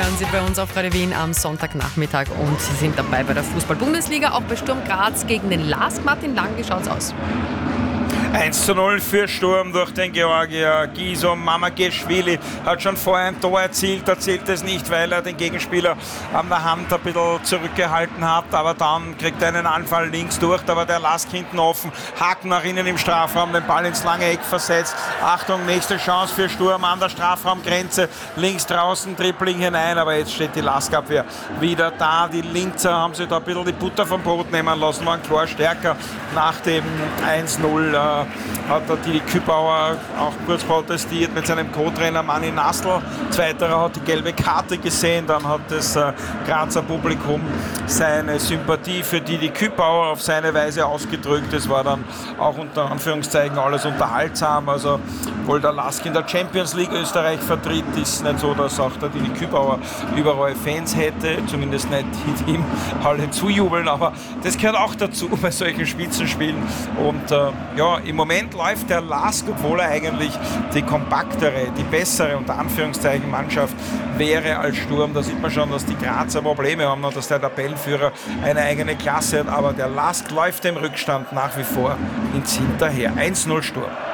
hören Sie bei uns auf Radio Wien am Sonntagnachmittag und Sie sind dabei bei der Fußball-Bundesliga, auch bei Sturm Graz gegen den LASK. Martin Lang, wie schaut's aus? 1:0 für Sturm durch den Georgier. Giso Mamageshvili hat schon vorher ein Tor erzielt, er zählt es nicht, weil er den Gegenspieler an der Hand ein bisschen zurückgehalten hat, aber dann kriegt er einen Anfall links durch, da war der LASK hinten offen, Haken nach innen im Strafraum, den Ball ins lange Eck versetzt. Achtung, nächste Chance für Sturm an der Strafraumgrenze, links draußen, Dribbling hinein, aber jetzt steht die LASK-Abwehr wieder da. Die Linzer haben sich da ein bisschen die Butter vom Brot nehmen lassen, waren klar stärker. Nach dem 1:0 hat der Didi Kübauer auch kurz protestiert mit seinem Co-Trainer Manni Nassl. Zweiterer hat die gelbe Karte gesehen, dann hat das Grazer Publikum seine Sympathie für Didi Kübauer auf seine Weise ausgedrückt. Es war dann auch unter Anführungszeichen alles unterhaltsam. Also, obwohl der LASK in der Champions League Österreich vertritt, ist es nicht so, dass auch der Didi Kübauer überall Fans hätte, zumindest nicht ihm alle zujubeln, aber das gehört auch dazu bei solchen Spitzenspielen. Und im Moment läuft der LASK, obwohl er eigentlich die kompaktere, die bessere unter Anführungszeichen Mannschaft wäre als Sturm. Da sieht man schon, dass die Grazer Probleme haben und dass der Tabellenführer eine eigene Klasse hat. Aber der LASK läuft dem Rückstand nach wie vor ins Hinterher. 1:0 Sturm.